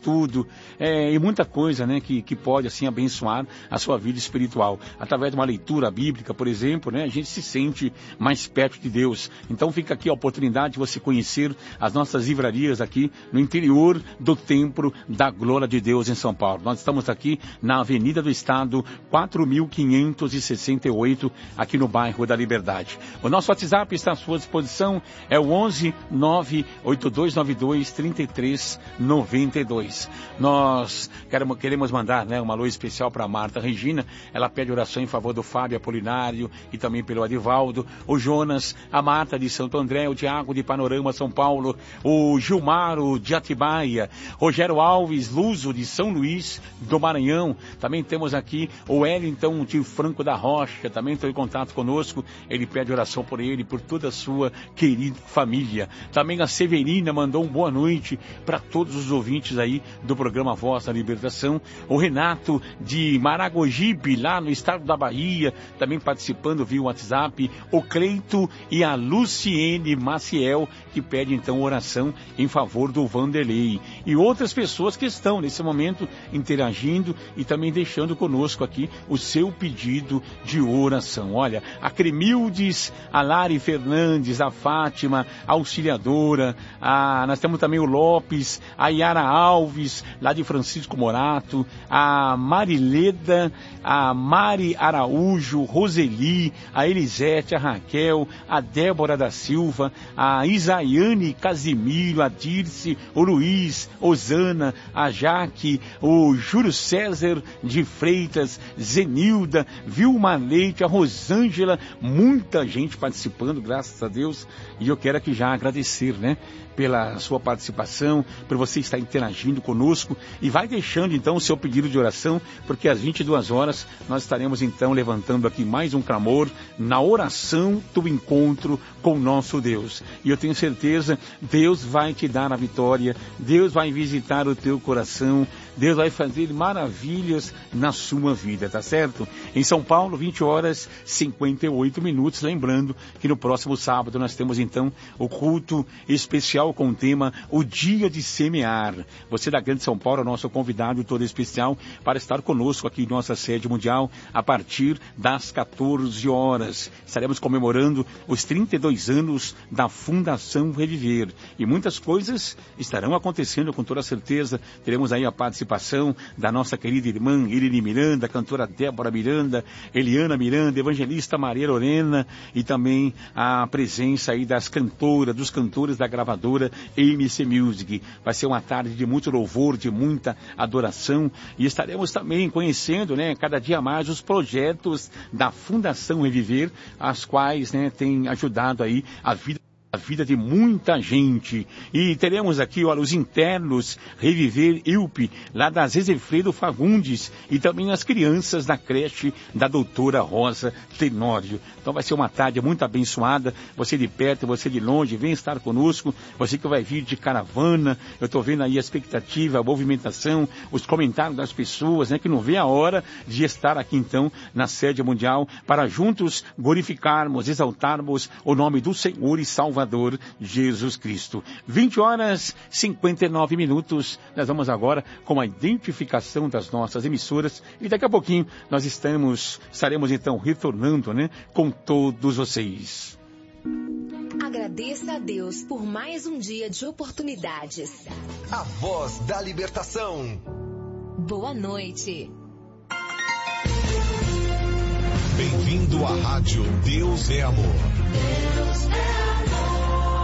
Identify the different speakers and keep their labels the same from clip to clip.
Speaker 1: estudo, e muita coisa, né, que pode, assim, abençoar a sua vida espiritual. Através de uma leitura bíblica, por exemplo, né, a gente se sente mais perto de Deus. Então fica aqui a oportunidade de você conhecer as nossas livrarias aqui no interior do Templo da Glória de Deus em São Paulo. Nós estamos aqui na Avenida do Estado, 4568, aqui no bairro da Liberdade. O nosso WhatsApp está à sua disposição, é o 11-98292-3392. Nós queremos mandar, né, uma alô especial para Marta Regina. Ela pede oração em favor do Fábio Apolinário e também pelo Adivaldo, o Jonas, a Marta de Santo André, o Tiago de Panorama, São Paulo, o Gilmaro de Atibaia, Rogério Alves Luso de São Luís do Maranhão. Também temos aqui o Wellington de Franco da Rocha, também entrou em contato conosco. Ele pede oração por ele, por toda a sua querida família. Também a Severina mandou uma boa noite para todos os ouvintes aí do programa Voz da Libertação. O Renato de Maragogipe, lá no estado da Bahia, também participando via WhatsApp. O Cleito e a Luciene Maciel, que pede então oração em favor do Vanderlei. E outras pessoas que estão nesse momento interagindo e também deixando conosco aqui o seu pedido de oração. Olha, a Cremildes, a Lari Fernandes, a Fátima, a Auxiliadora, nós temos também o Lopes, a Yara Alves, lá de Francisco Morato, a Marileda, a Mari Araújo, Roseli, a Elisete, a Raquel, a Débora da Silva, a Isaiane Casimiro, a Dirce, o Luiz, Osana, a Jaque, o Júlio César de Freitas, Zenilda, Vilma Leite, a Rosângela, muita gente participando, graças a Deus, e eu quero aqui já agradecer, né, pela sua participação, por você estar interagindo conosco, e vai deixando então o seu pedido de oração, porque às 22 horas nós estaremos então levantando aqui mais um clamor na oração do encontro com o nosso Deus. E eu tenho certeza, Deus vai te dar a vitória, Deus vai visitar o teu coração, Deus vai fazer maravilhas na sua vida, tá certo? Em São Paulo, 20 horas 58 minutos, lembrando que no próximo sábado nós temos então o culto especial com o tema O Dia de Semear. Você da Grande São Paulo é nosso convidado todo especial para estar conosco aqui em nossa sede mundial a partir das 14 horas. Estaremos comemorando os 32 anos da Fundação Reviver. E muitas coisas estarão acontecendo com toda certeza. Teremos aí a participação da nossa querida irmã Irene Miranda, cantora Débora Miranda, Eliana Miranda, evangelista Maria Lorena e também a presença aí das cantoras, dos cantores da gravadora MC Music. Vai ser uma tarde de muito louvor, de muita adoração, e estaremos também conhecendo, né, cada dia mais os projetos da Fundação Reviver, as quais, né, têm ajudado aí a vida de muita gente. E teremos aqui, olha, os internos Reviver ILP, lá da Zezefredo Fagundes, e também as crianças da creche da doutora Rosa Tenório. Então vai ser uma tarde muito abençoada. Você de perto, você de longe, vem estar conosco. Você que vai vir de caravana, eu estou vendo aí a expectativa, a movimentação, os comentários das pessoas, né, que não vê a hora de estar aqui então na sede mundial para juntos glorificarmos, exaltarmos o nome do Senhor e Salvador Jesus Cristo. 20 horas 59 minutos. Nós vamos agora com a identificação das nossas emissoras e daqui a pouquinho nós estaremos então retornando, né, com todos vocês.
Speaker 2: Agradeça a Deus por mais um dia de oportunidades.
Speaker 3: A Voz da Libertação.
Speaker 2: Boa noite.
Speaker 3: Bem-vindo à rádio Deus é Amor. Deus é amor.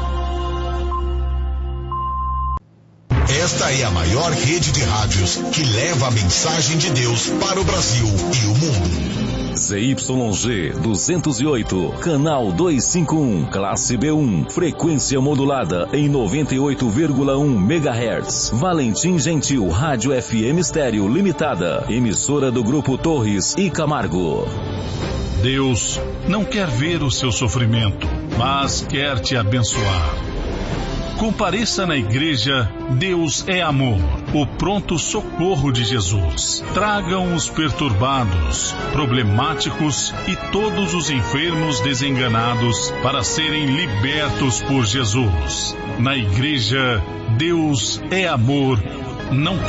Speaker 3: Esta é a maior rede de rádios que leva a mensagem de Deus para o Brasil e o mundo.
Speaker 4: ZYG 208, canal 251, classe B1, frequência modulada em 98,1 MHz. Valentim Gentil, Rádio FM Estéreo Limitada, emissora do Grupo Torres e Camargo.
Speaker 5: Deus não quer ver o seu sofrimento, mas quer te abençoar. Compareça na igreja Deus é Amor, o pronto socorro de Jesus. Tragam os perturbados, problemáticos e todos os enfermos desenganados para serem libertos por Jesus. Na igreja Deus é Amor, não